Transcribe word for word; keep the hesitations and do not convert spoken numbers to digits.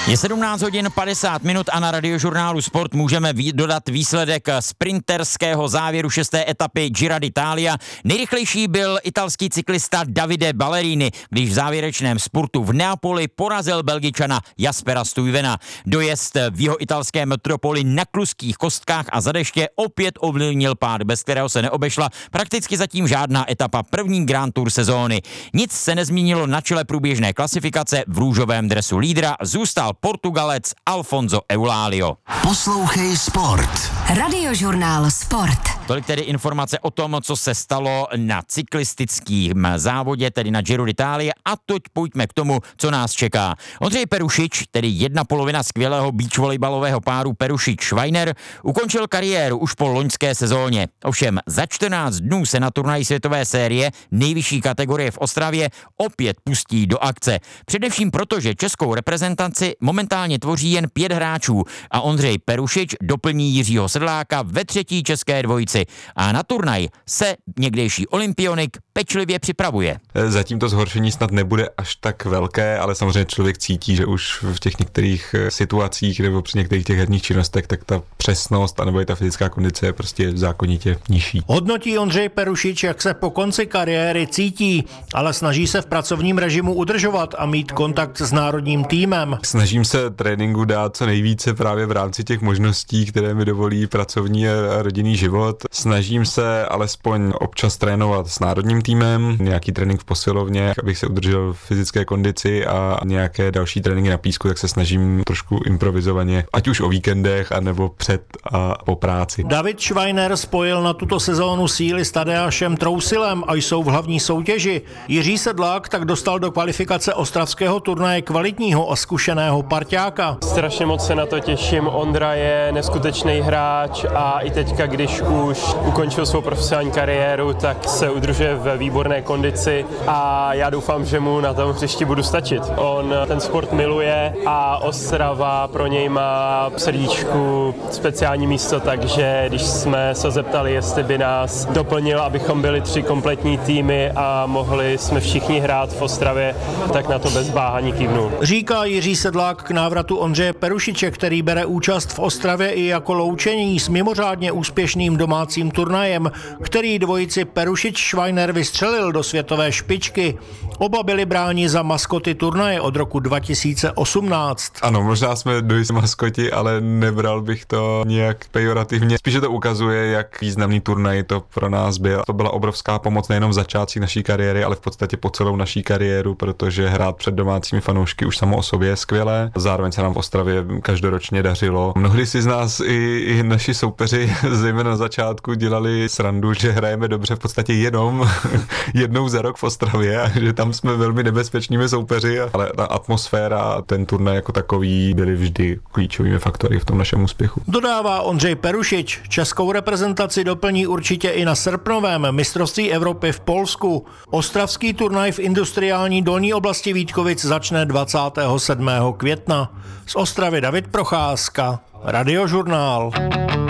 Je sedmnáct hodin padesát minut a na Radiožurnálu Sport můžeme vý, dodat výsledek sprinterského závěru šesté etapy Gira d'Italia. Nejrychlejší byl italský cyklista Davide Ballerini, když v závěrečném spurtu v Neapoli porazil Belgičana Jaspera Stuyvena. Dojezd v jeho italské metropoli na kluských kostkách a za deště opět ovlivnil pád, bez kterého se neobešla prakticky zatím žádná etapa první Grand Tour sezóny. Nic se nezměnilo na čele průběžné klasifikace, v růžovém dresu lídra zůstal Portugalec Alfonso Eulálio. Poslouchej Sport. Radiožurnál Sport. Tolik tedy informace o tom, co se stalo na cyklistickém závodě, tedy na Giro d'Italia, a teď pojďme k tomu, co nás čeká. Ondřej Perušič, tedy jedna polovina skvělého beachvolejbalového páru Perušič-Schweiner, ukončil kariéru už po loňské sezóně. Ovšem za čtrnáct dnů se na turnaji světové série nejvyšší kategorie v Ostravě opět pustí do akce. Především proto, že českou reprezentaci momentálně tvoří jen pět hráčů a Ondřej Perušič doplní Jiřího Sedláka ve třetí české dvojici. A na turnaj se někdejší olympionik pečlivě připravuje. Zatím to zhoršení snad nebude až tak velké, ale samozřejmě člověk cítí, že už v těch některých situacích nebo při některých těch herních činnostech, tak ta přesnost anebo i ta fyzická kondice je prostě zákonitě nižší. Hodnotí Ondřej Perušič, jak se po konci kariéry cítí, ale snaží se v pracovním režimu udržovat a mít kontakt s národním týmem. Snažím se tréninku dát co nejvíce právě v rámci těch možností, které mi dovolí pracovní a rodinný život. Snažím se alespoň občas trénovat s národním týmem, nějaký trénink v posilovně, abych se udržel v fyzické kondici, a nějaké další tréninky na písku, tak se snažím trošku improvizovaně, ať už o víkendech, anebo před a po práci. David Schweiner spojil na tuto sezónu síly s Tadeášem Trousilem a jsou v hlavní soutěži. Jiří Sedlák tak dostal do kvalifikace ostravského turnaje kvalitního a zkušeného parťáka. Strašně moc se na to těším. Ondra je neskutečný hráč a i teďka, když už ukončil svou profesionální kariéru, tak se udržuje ve výborné kondici a já doufám, že mu na tom hřišti budu stačit. On ten sport miluje a Ostrava pro něj má v srdíčku speciální místo, takže když jsme se zeptali, jestli by nás doplnil, abychom byli tři kompletní týmy a mohli jsme všichni hrát v Ostravě, tak na to bez váhání kývnu. Říká Jiří Sedlák k návratu Ondřeje Perušiče, který bere účast v Ostravě i jako loučení s mimořádně úspěšným domácím turnajem, který dvojici Perušič-Schweiner vystřelil do světové špičky. Oba byli bráni za maskoty turnaje od roku dva tisíce osmnáct. Ano, možná jsme dojít maskoti, ale nebral bych to nějak pejorativně. Spíše to ukazuje, jak významný turnaj to pro nás byl. To byla obrovská pomoc nejenom v začátcích naší kariéry, ale v podstatě po celou naší kariéru, protože hrát před domácími fanoušky už samo o sobě je skvělé. Zároveň se nám v Ostravě každoročně dařilo. Mnohdy si z nás i, i naši soupeři zejména na začátku dělali srandu, že hrajeme dobře v podstatě jenom jednou za rok v Ostravě a že tam jsme velmi nebezpečnými soupeři, ale ta atmosféra a ten turnaj jako takový byly vždy klíčovými faktory v tom našem úspěchu. Dodává Ondřej Perušič. Českou reprezentaci doplní určitě i na srpnovém mistrovství Evropy v Polsku. Ostravský turnaj v industriální dolní oblasti Vítkovic začne dvacátého sedmého května. Z Ostravy David Procházka, Radiožurnál.